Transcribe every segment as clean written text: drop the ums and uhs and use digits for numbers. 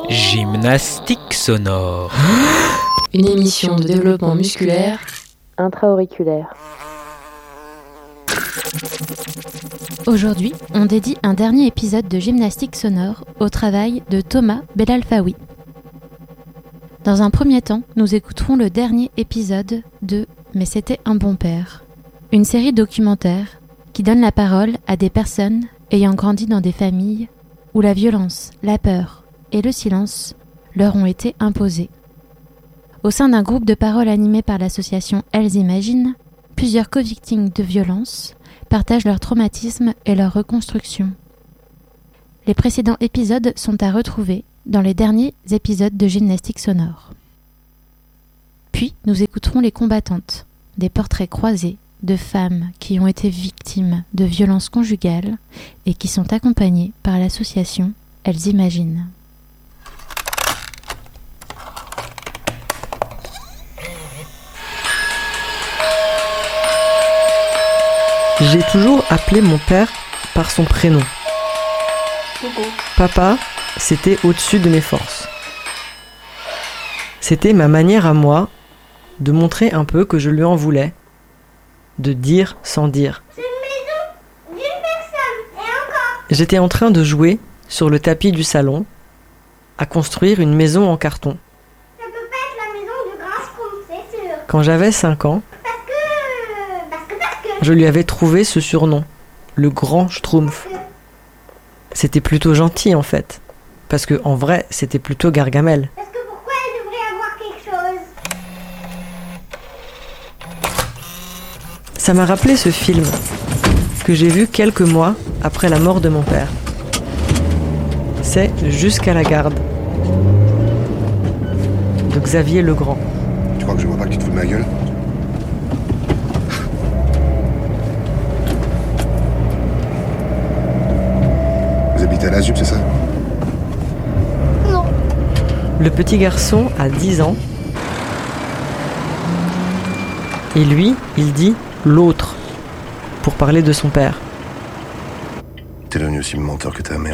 Gymnastique sonore. Une émission de développement musculaire intra-auriculaire. Aujourd'hui, on dédie un dernier épisode de Gymnastique sonore au travail de Thomas Bellalfaoui. Dans un premier temps, nous écouterons le dernier épisode de « Mais c'était un bon père », une série documentaire qui donne la parole à des personnes ayant grandi dans des familles où la violence, la peur et le silence leur ont été imposés. Au sein d'un groupe de parole animé par l'association Elles Imaginent, plusieurs co-victimes de violences partagent leur traumatisme et leur reconstruction. Les précédents épisodes sont à retrouver dans les derniers épisodes de Gymnastique sonore. Puis, nous écouterons les combattantes, des portraits croisés de femmes qui ont été victimes de violences conjugales et qui sont accompagnées par l'association Elles Imaginent. J'ai toujours appelé mon père par son prénom. Papa, c'était au-dessus de mes forces. C'était ma manière à moi de montrer un peu que je lui en voulais, de dire sans dire. C'est une maison d'une personne, et encore. J'étais en train de jouer sur le tapis du salon, à construire une maison en carton. Ça peut pas être la maison du grand Schtroumpf, c'est sûr. Quand j'avais 5 ans, je lui avais trouvé ce surnom, le grand Schtroumpf. C'était plutôt gentil en fait, parce que en vrai, c'était plutôt Gargamel. Parce que pourquoi elle devrait avoir quelque chose? Ça m'a rappelé ce film que j'ai vu quelques mois après la mort de mon père. C'est Jusqu'à la garde de Xavier Legrand. Tu crois que je vois pas que tu te fous de ma gueule? Vous habitez à la ZUP, c'est ça? Non. Le petit garçon a 10 ans et lui, il dit l'autre pour parler de son père. T'es devenu aussi menteur que ta mère.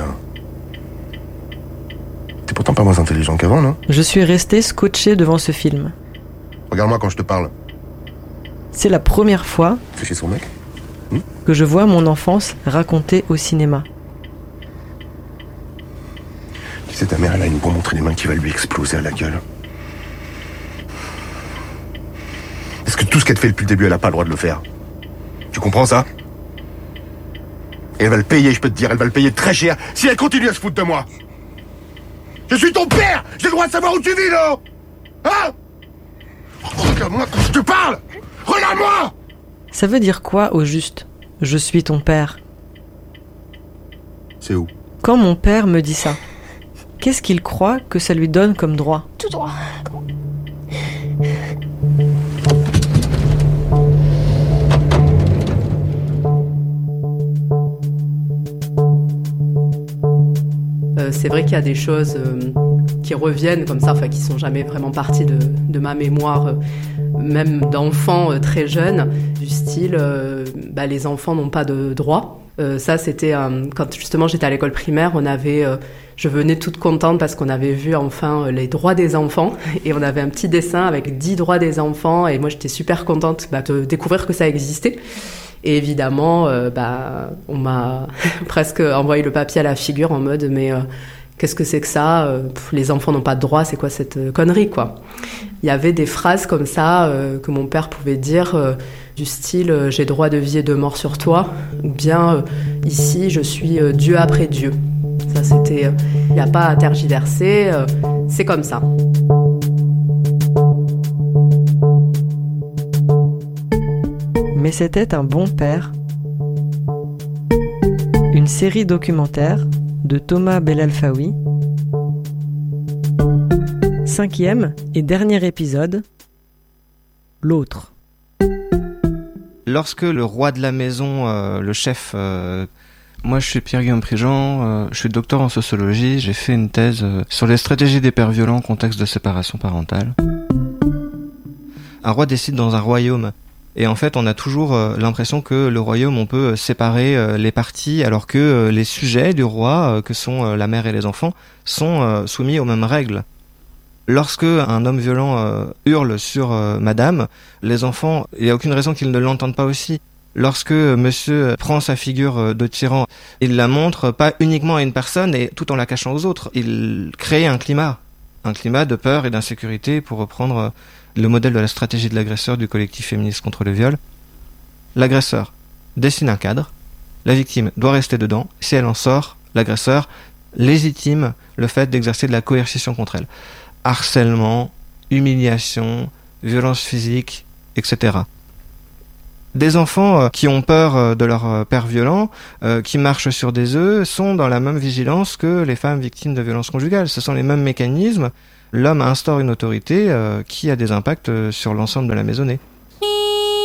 T'es pourtant pas moins intelligent qu'avant, non? Je suis resté scotché devant ce film. Regarde-moi quand je te parle. C'est la première fois Fais chez son mec? que je vois mon enfance racontée au cinéma. Tu sais, ta mère, elle a une bombe entre les mains qui va lui exploser à la gueule. Parce que tout ce qu'elle te fait depuis le début, elle a pas le droit de le faire. Tu comprends ça? Et elle va le payer, je peux te dire, elle va le payer très cher si elle continue à se foutre de moi. Je suis ton père! J'ai le droit de savoir où tu vis, non? Hein? Regarde-moi quand je te parle! Regarde-moi! Ça veut dire quoi au juste? Je suis ton père. C'est où? Quand mon père me dit ça, qu'est-ce qu'il croit que ça lui donne comme droit? Tout droit. C'est vrai qu'il y a des choses qui reviennent comme ça, enfin qui sont jamais vraiment parties de ma mémoire, même d'enfants très jeunes, du style les enfants n'ont pas de droits. Ça c'était quand justement j'étais à l'école primaire, je venais toute contente parce qu'on avait vu enfin les droits des enfants et on avait un petit dessin avec 10 droits des enfants et moi j'étais super contente de découvrir que ça existait. Et évidemment, on m'a presque envoyé le papier à la figure en mode mais qu'est-ce que c'est que ça? Les enfants n'ont pas de droit, c'est quoi cette connerie quoi? Il y avait des phrases comme ça que mon père pouvait dire du style j'ai droit de vie et de mort sur toi, ou bien ici je suis Dieu après Dieu. Ça c'était, il n'y a pas à tergiverser, c'est comme ça. Mais c'était un bon père. Une série documentaire de Thomas Bellalfaoui. 5e et dernier épisode, l'autre. Lorsque le roi de la maison, le chef... Moi, je suis Pierre-Guillaume Prigent, je suis docteur en sociologie, j'ai fait une thèse sur les stratégies des pères violents en contexte de séparation parentale. Un roi décide dans un royaume Et en fait, on a toujours l'impression que le royaume, on peut séparer les parties, alors que les sujets du roi, que sont la mère et les enfants, sont soumis aux mêmes règles. Lorsque un homme violent hurle sur madame, les enfants, il n'y a aucune raison qu'ils ne l'entendent pas aussi. Lorsque monsieur prend sa figure de tyran, il la montre pas uniquement à une personne et tout en la cachant aux autres. Il crée un climat de peur et d'insécurité, pour reprendre le modèle de la stratégie de l'agresseur du collectif féministe contre le viol. L'agresseur dessine un cadre, la victime doit rester dedans. Si elle en sort, l'agresseur légitime le fait d'exercer de la coercition contre elle. Harcèlement, humiliation, violence physique, etc. Des enfants qui ont peur de leur père violent, qui marchent sur des œufs, sont dans la même vigilance que les femmes victimes de violences conjugales. Ce sont les mêmes mécanismes. L'homme instaure une autorité qui a des impacts sur l'ensemble de la maisonnée.